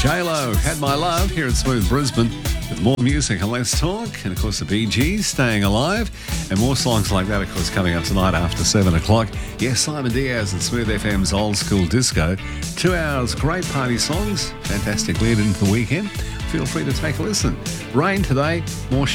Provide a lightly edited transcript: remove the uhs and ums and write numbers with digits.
J-Lo, Had My Love, here at Smooth Brisbane with more music and Let's Talk. And, of course, the Bee Gees, Staying Alive. And more songs like that, of course, coming up tonight after 7 o'clock. Yes, Simon Diaz and Smooth FM's Old School Disco. 2 hours, great party songs. Fantastic lead into the weekend. Feel free to take a listen. Rain today, more